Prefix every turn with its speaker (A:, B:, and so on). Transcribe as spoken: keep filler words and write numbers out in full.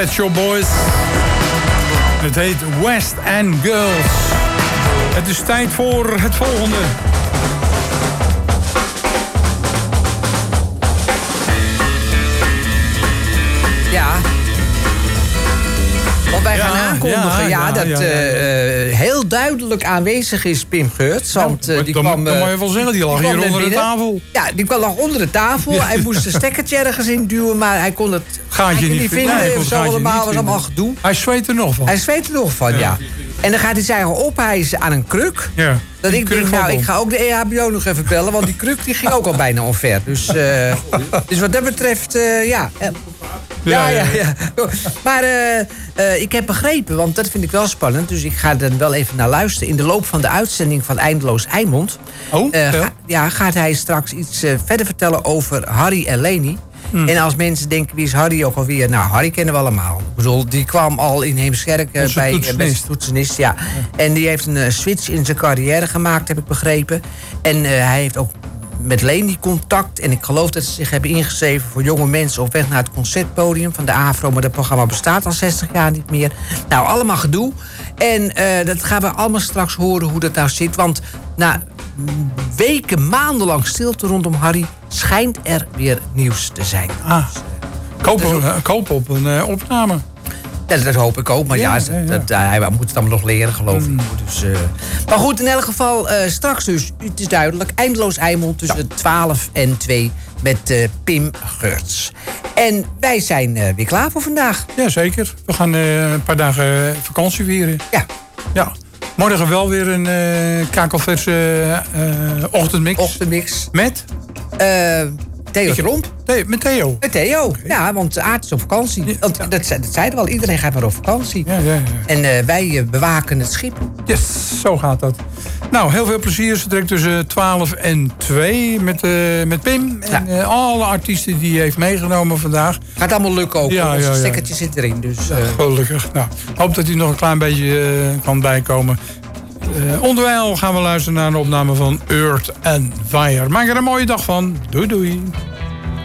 A: Pet Shop Boys. Het heet West End Girls. Het is tijd voor het volgende.
B: Ja. Want wij gaan
A: Ja,
B: aankondigen ja,
A: ja,
B: ja, dat
A: ja, ja, ja.
B: Uh, heel duidelijk aanwezig is Pim Geurts. Want uh, die
A: dan,
B: kwam...
A: dan moet je wel zeggen, die lag hier onder
B: binnen.
A: de tafel.
B: Ja, die kwam lag onder de tafel.
A: Ja.
B: Hij moest een stekkertje ergens in duwen, maar hij kon het
A: Gaatje niet
B: vinden.
A: nee,
B: Of zo allemaal, was allemaal gedoe.
A: Hij zweet er nog van.
B: Hij zweet er nog van, ja. ja. En dan gaat hij zich eigen ophijzen aan een kruk.
A: Ja.
B: Dat ik denk, nou, ik ga ook de E H B O nog even bellen, want die kruk die ging ook al bijna omver. Dus, uh, dus wat dat betreft, uh, ja... Ja, ja, ja. Maar uh, uh, ik heb begrepen, want dat vind ik wel spannend... dus ik ga er wel even naar luisteren. In de loop van de uitzending van Eindeloos Eimond...
A: Oh,
B: uh,
A: ja.
B: ga, ja, gaat hij straks iets uh, verder vertellen over Harry en Leni. Hmm. En als mensen denken, wie is Harry ook alweer? Nou, Harry kennen we allemaal. Ik bedoel, die kwam al in Heemskerk uh, bij
A: toetsenist.
B: Uh, toetsenist, ja. ja. En die heeft een uh, switch in zijn carrière gemaakt, heb ik begrepen. En uh, hij heeft ook met Leni contact. En ik geloof dat ze zich hebben ingeschreven voor jonge mensen op weg naar het concertpodium van de AVRO. Maar dat programma bestaat al zestig jaar niet meer. Nou, allemaal gedoe. En uh, dat gaan we allemaal straks horen hoe dat nou zit. Want na weken, maandenlang stilte rondom Harry schijnt er weer nieuws te zijn.
A: Ah, koop, op, uh, koop op een uh, opname.
B: Ja, dat hoop ik ook, maar ja, ja, ja, ja. Dat, uh, hij moet het allemaal nog leren, geloof mm. ik. Dus, uh... Maar goed, in elk geval, uh, straks dus, het is duidelijk... Eindeloos Eimond tussen ja. twaalf en twee met uh, Pim Geurts. En wij zijn uh, weer klaar voor vandaag.
A: Jazeker, we gaan uh, een paar dagen vakantie vieren.
B: Ja.
A: Ja. Morgen wel weer een uh, kakelverse uh, ochtendmix.
B: Ochtendmix.
A: Met?
B: Uh, Theo Tromp.
A: Theo, met Theo?
B: Met Theo, okay. Ja, want Aart is op vakantie. Ja. Want, dat, dat zeiden we al, iedereen gaat maar op vakantie.
A: Ja, ja, ja.
B: En uh, wij uh, bewaken het schip.
A: Yes, zo gaat dat. Nou, heel veel plezier. Ze trekt tussen twaalf en twee met, uh, met Pim. En ja. uh, alle artiesten die hij heeft meegenomen vandaag.
B: Gaat allemaal lukken ook.
A: Ja,
B: Ons
A: ja, ja.
B: stekkertje zit erin. Dus, uh...
A: ja, gelukkig. Nou, hoop dat hij nog een klein beetje uh, kan bijkomen. Uh, onderwijl gaan we luisteren naar een opname van Earth and Fire. Maak er een mooie dag van. Doei doei.